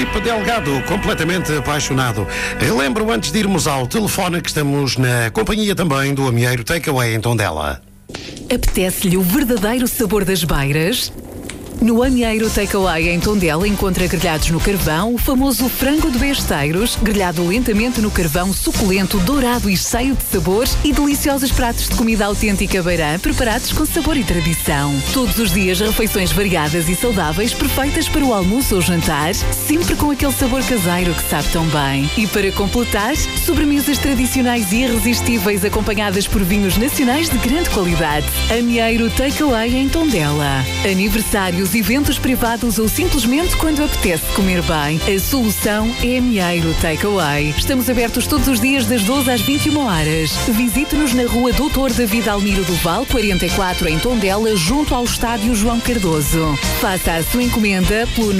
Filipe Delgado, completamente apaixonado. Relembro antes de irmos ao telefone que estamos na companhia também do Amieiro Takeaway em Tondela. Apetece-lhe o verdadeiro sabor das beiras? No Amieiro Takeaway em Tondela encontra grelhados no carvão, o famoso frango de besteiros, grelhado lentamente no carvão, suculento, dourado e cheio de sabores, e deliciosos pratos de comida autêntica beirã, preparados com sabor e tradição. Todos os dias refeições variadas e saudáveis, perfeitas para o almoço ou jantar, sempre com aquele sabor caseiro que sabe tão bem. E para completar, sobremesas tradicionais e irresistíveis acompanhadas por vinhos nacionais de grande qualidade. Amieiro Takeaway em Tondela. Aniversários, eventos privados ou simplesmente quando apetece comer bem, a solução é Amieiro Takeaway. Estamos abertos todos os dias das 12 às 21 horas. Visite-nos na rua Doutor David Almiro do Val, 44 em Tondela, junto ao estádio João Cardoso. Faça a sua encomenda pelo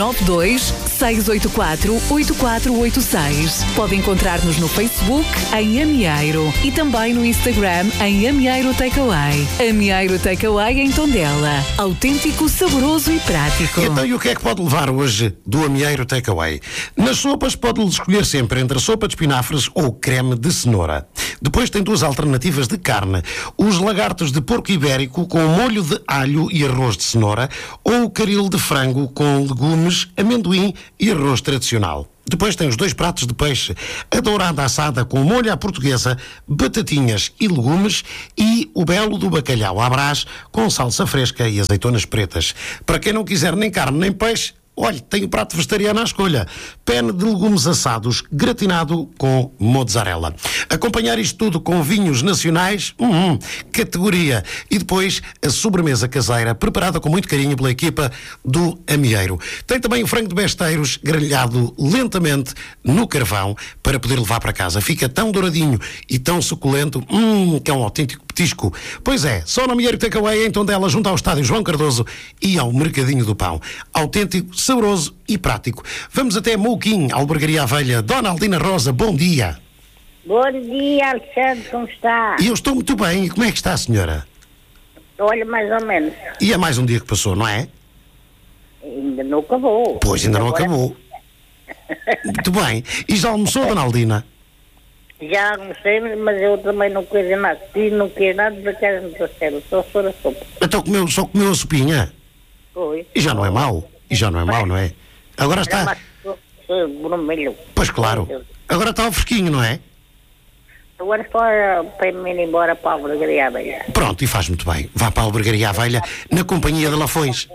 92-684-8486. Pode encontrar-nos no Facebook em Amieiro e também no Instagram em Amieiro Takeaway. Amieiro Takeaway em Tondela. Autêntico, saboroso e prático. Então, e o que é que pode levar hoje do Amieiro Takeaway? Nas sopas pode escolher sempre entre a sopa de espinafres ou creme de cenoura. Depois tem duas alternativas de carne: os lagartos de porco ibérico com molho de alho e arroz de cenoura, ou o caril de frango com legumes, amendoim e arroz tradicional. Depois tem os dois pratos de peixe: a dourada assada com molho à portuguesa, batatinhas e legumes, e o belo do bacalhau à brás com salsa fresca e azeitonas pretas. Para quem não quiser nem carne nem peixe, olhe, tem o prato vegetariano à escolha: penne de legumes assados gratinado com mozzarella. Acompanhar isto tudo com vinhos nacionais, categoria. E depois a sobremesa caseira preparada com muito carinho pela equipa do Amieiro. Tem também o frango de besteiros grelhado lentamente no carvão para poder levar para casa. Fica tão douradinho e tão suculento, que é um autêntico petisco. Pois é, só no Amieiro Takeaway em Tondela, junto ao estádio João Cardoso e ao Mercadinho do Pão. Autêntico, saboroso e prático. Vamos até Mouquim, Albergaria à Velha. Dona Aldina Rosa, bom dia. Bom dia, Alexandre, como está? Eu estou muito bem. E como é que está a senhora? Olha, mais ou menos. E é mais um dia que passou, não é? Ainda não acabou. Pois, ainda não acabou. Muito bem. E já almoçou, Dona Aldina? Já almocei, mas eu também não quero nada. E não quero nada da casa do castelo, só for a sopa. Então só comeu a sopinha? Foi. E já não é mau? Não é? Agora está... Vermelho. Pois claro. Agora está ao fresquinho, não é? Agora para me ir embora para a Albergaria à Velha. Pronto, e faz muito bem. Vá para a Albergaria à Velha na companhia de Lafões.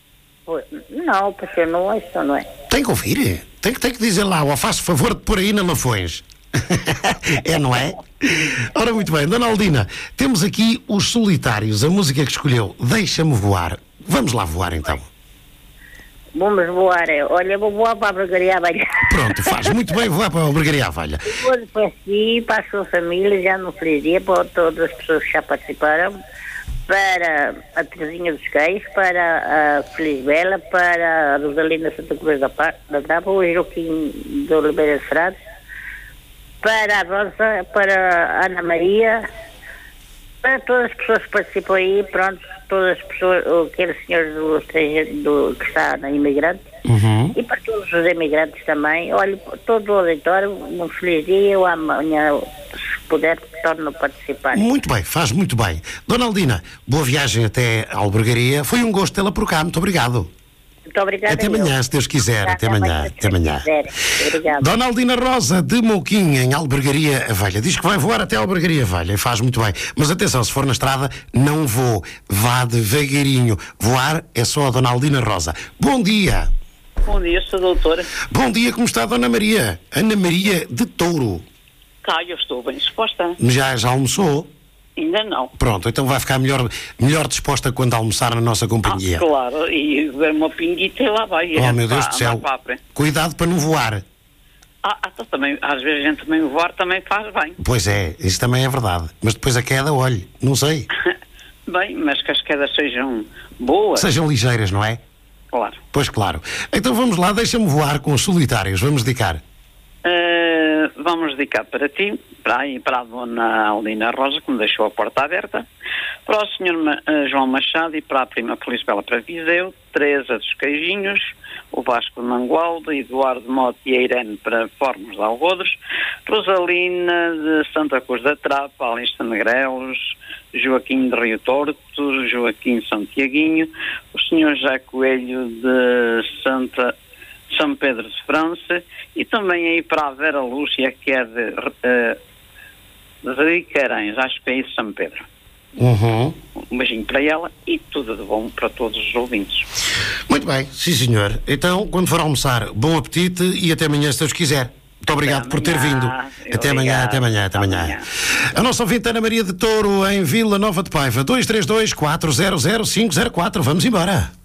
Não, porque não é isso, não é? Tem que ouvir. Tem que dizer lá, ou faço favor de pôr aí na Lafões. É, não é? Ora, muito bem, Dona Aldina, temos aqui os Solitários, a música que escolheu, Deixa-me Voar. Vamos lá voar então. Vamos voar, olha, vou voar para a Albergaria à Velha. Pronto, faz muito bem voar para a Albergaria à Velha. Depois para si, para a sua família, já no feliz dia, para todas as pessoas que já participaram, para a Terezinha dos Cais, para a Feliz Bela, para a Rosalina Santa Cruz da Tapa, o Joaquim de Oliveira de Frades, para a Rosa, para a Ana Maria, para todas as pessoas que participam aí, pronto, todas as pessoas, aquele senhor que está na imigrante, e para todos os imigrantes também. Olha, todo o auditório, um feliz dia, eu amanhã, se puder, torno a participar. Muito bem, faz muito bem. Dona Aldina, boa viagem até a Albergaria. Foi um gosto tê-la por cá, muito obrigado. Muito obrigada. Até amanhã, se Deus quiser. Até amanhã. Obrigada. Dona Aldina Rosa, de Mouquim, em Albergaria Velha. Diz que vai voar até a Albergaria Velha e faz muito bem. Mas atenção, se for na estrada, não vou. Vá devagarinho. Voar é só a Dona Aldina Rosa. Bom dia. Bom dia, sou doutora. Bom dia, como está a Dona Maria? Ana Maria de Touro. Cá, eu estou bem disposta. Já almoçou? Ainda não. Pronto, então vai ficar melhor disposta quando almoçar na nossa companhia. Claro, e ver uma pinguita e lá vai. Oh, meu Deus do céu. Cuidado para não voar. Então também, às vezes a gente também voar também faz bem. Pois é, isso também é verdade. Mas depois a queda, olhe, não sei. Bem, mas que as quedas sejam boas. Sejam ligeiras, não é? Claro. Pois claro. Então vamos lá, deixa-me voar com os Solitários. Vamos dedicar. Vamos vamos dedicar para ti, para a dona Alina Rosa, que me deixou a porta aberta, para o senhor João Machado e para a prima Felisbela para Viseu, Teresa dos Queijinhos, o Vasco de Mangualde, Eduardo Mote e a Irene para Formos de Algodres, Rosalina de Santa Cruz da Trapa, Alice de Negrelos, Joaquim de Rio Torto, Joaquim Santiaguinho, o senhor José Coelho de São Pedro de França, e também aí para a Vera Lúcia, que é de Ricarães, acho que é isso, São Pedro. Uhum. Um beijinho para ela e tudo de bom para todos os ouvintes. Muito bem, sim senhor. Então, quando for almoçar, bom apetite e até amanhã, se Deus quiser. Muito obrigado por ter vindo. Até amanhã, até amanhã, até amanhã. A nossa ouvinte Ana Maria de Touro, em Vila Nova de Paiva, 232-400-504. Vamos embora.